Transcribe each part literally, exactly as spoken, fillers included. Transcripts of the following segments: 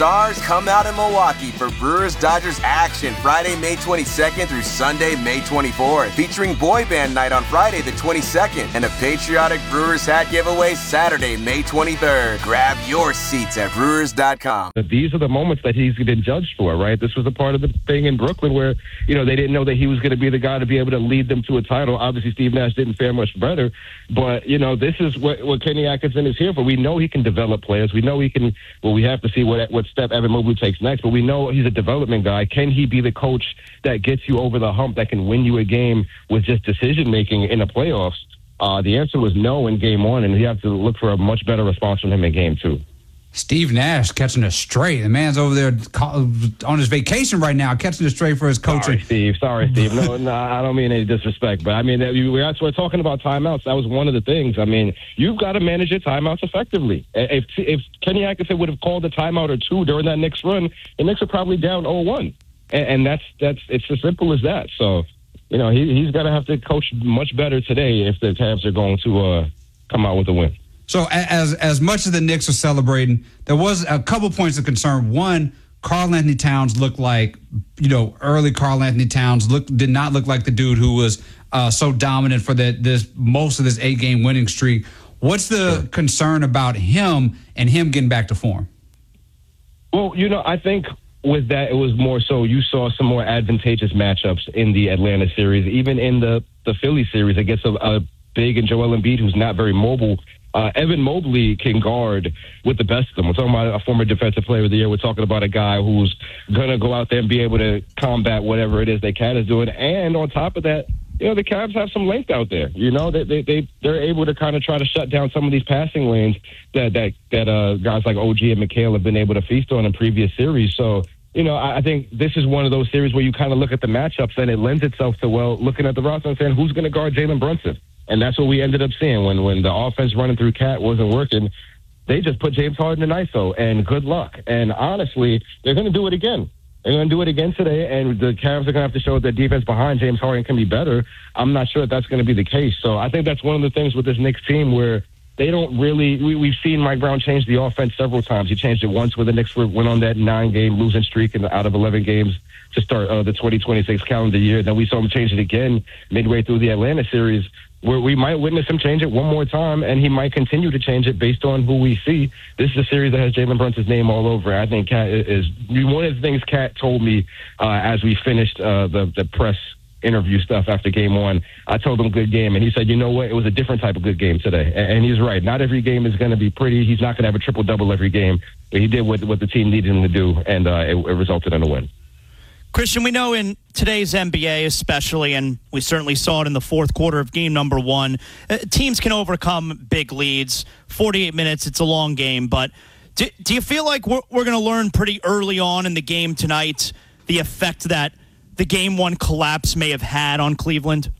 Stars come out in Milwaukee for Brewers-Dodgers action Friday, May twenty-second through Sunday, May twenty-fourth, featuring Boy Band Night on Friday the twenty-second and a patriotic Brewers hat giveaway Saturday, May twenty-third. Grab your seats at Brewers dot com. These are the moments that he's been judged for, right? This was a part of the thing in Brooklyn where, you know, they didn't know that he was going to be the guy to be able to lead them to a title. Obviously, Steve Nash didn't fare much better, but, you know, this is what, what Kenny Atkinson is here for. We know he can develop players. We know he can, well, we have to see what, what step Evan Mobley takes next, but we know he's a development guy. Can he be the coach that gets you over the hump, that can win you a game with just decision-making in the playoffs? Uh, the answer was no in game one, and you have to look for a much better response from him in game two. Steve Nash catching a straight. The man's over there on his vacation right now, catching a straight for his coaching. Sorry, Steve. Sorry, Steve. No, no, I don't mean any disrespect, but I mean, we're, we're talking about timeouts. That was one of the things. I mean, you've got to manage your timeouts effectively. If if Kenny Atkinson would have called a timeout or two during that Knicks run, the Knicks are probably down oh one. And, and that's that's it's as simple as that. So, you know, he, he's got to have to coach much better today if the Cavs are going to uh, come out with a win. So as as much as the Knicks are celebrating, there was a couple points of concern. One, Karl Anthony Towns looked like, you know, early Karl Anthony Towns looked did not look like the dude who was uh, so dominant for the, this most of this eight-game winning streak. What's the sure. concern about him and him getting back to form? Well, you know, I think with that, it was more so you saw some more advantageous matchups in the Atlanta series. Even in the, the Philly series against a, a big and Joel Embiid who's not very mobile. Uh, Evan Mobley can guard with the best of them. We're talking about a former defensive player of the year. We're talking about a guy who's going to go out there and be able to combat whatever it is that Cat is doing. And on top of that, you know, the Cavs have some length out there. You know, they, they, they, they're able to kind of try to shut down some of these passing lanes that, that, that uh, guys like O G and McHale have been able to feast on in previous series. So, you know, I, I think this is one of those series where you kind of look at the matchups and it lends itself to, well, looking at the roster and saying, who's going to guard Jalen Brunson? And that's what we ended up seeing when, when the offense running through Cat wasn't working. They just put James Harden in I S O, and good luck. And honestly, they're going to do it again. They're going to do it again today, and the Cavs are going to have to show that defense behind James Harden can be better. I'm not sure that that's going to be the case. So I think that's one of the things with this Knicks team where they don't really we, – we've seen Mike Brown change the offense several times. He changed it once when the Knicks went on that nine-game losing streak in, out of eleven games to start uh, the twenty twenty-six calendar year. Then we saw him change it again midway through the Atlanta series, where we might witness him change it one more time, and he might continue to change it based on who we see. This is a series that has Jalen Brunson's name all over. I think Cat is one of the things Cat told me uh, as we finished uh, the, the press interview stuff after game one. I told him good game, and he said, you know what, it was a different type of good game today. And, and he's right. Not every game is going to be pretty. He's not going to have a triple-double every game, but he did what, what the team needed him to do, and uh, it, it resulted in a win. Christian, we know in today's N B A especially, and we certainly saw it in the fourth quarter of game number one, uh, teams can overcome big leads. forty-eight minutes, it's a long game. But do, do you feel like we're, we're going to learn pretty early on in the game tonight the effect that the game one collapse may have had on Cleveland?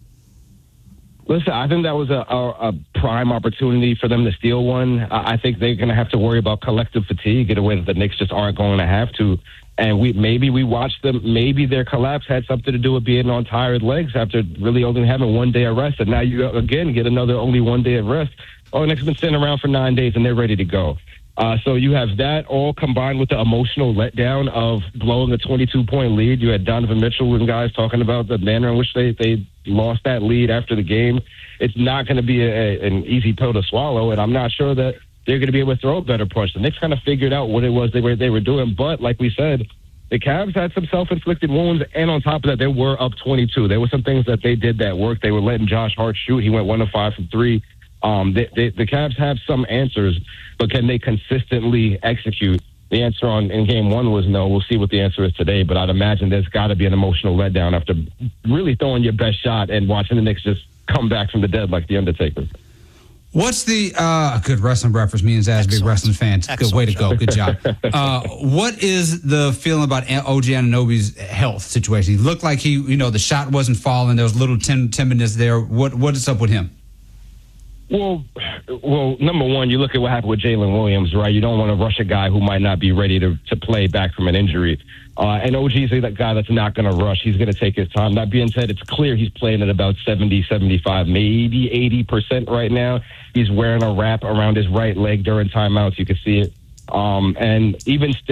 Listen, I think that was a, a, a prime opportunity for them to steal one. I, I think they're going to have to worry about collective fatigue in a way that the Knicks just aren't going to have to. And we maybe we watched them. Maybe their collapse had something to do with being on tired legs after really only having one day of rest. And now you again get another only one day of rest. Oh, Knicks been sitting around for nine days and they're ready to go. Uh, so you have that all combined with the emotional letdown of blowing a twenty-two point lead. You had Donovan Mitchell and guys talking about the manner in which they, they lost that lead after the game. It's not going to be a, an easy pill to swallow, and I'm not sure that they're going to be able to throw a better punch. The Knicks kind of figured out what it was they were they were doing, but like we said, the Cavs had some self-inflicted wounds, and on top of that, they were up twenty-two. There were some things that they did that worked. They were letting Josh Hart shoot. He went one of five from three. Um, they, they, the Cavs have some answers, but can they consistently execute? The answer on in game one was no. We'll see what the answer is today, but I'd imagine there's got to be an emotional letdown after really throwing your best shot and watching the Knicks just come back from the dead like The Undertaker. What's the uh, good wrestling reference? Me and Zaz, big wrestling fans. Excellent. Good way to go. Good job. uh, what is the feeling about O G Anunoby's health situation? He looked like he, you know, the shot wasn't falling. There was a little timidness there. What What is up with him? Well, well, number one, you look at what happened with Jalen Williams, right? You don't want to rush a guy who might not be ready to, to play back from an injury. Uh, and O G's that guy that's not going to rush. He's going to take his time. That being said, it's clear he's playing at about seventy, seventy-five, maybe eighty percent right now. He's wearing a wrap around his right leg during timeouts. You can see it. Um, and even still,